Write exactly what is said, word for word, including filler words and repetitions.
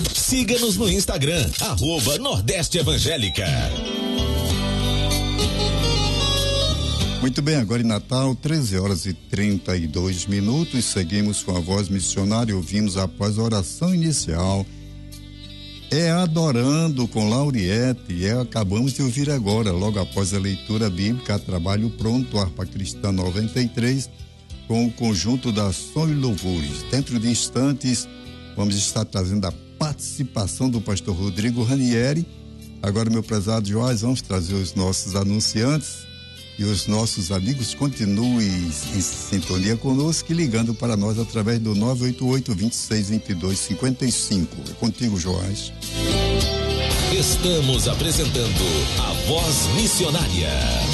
Siga-nos no Instagram, arroba Nordeste Evangélica. Muito bem, agora em Natal, treze horas e trinta e dois minutos, seguimos com a voz missionária, ouvimos após a oração inicial, é Adorando com Lauriette, é, acabamos de ouvir agora, logo após a leitura bíblica, Trabalho Pronto, Harpa Cristã noventa e três, com o conjunto da Som e Louvores. Dentro de instantes, vamos estar trazendo a participação do pastor Rodrigo Ranieri. Agora, meu prezado Joás, vamos trazer os nossos anunciantes e os nossos amigos. Continuem em sintonia conosco e ligando para nós através do nove oito oito, vinte e seis, vinte e dois, cinquenta e cinco. É contigo, Joás. Estamos apresentando a Voz Missionária.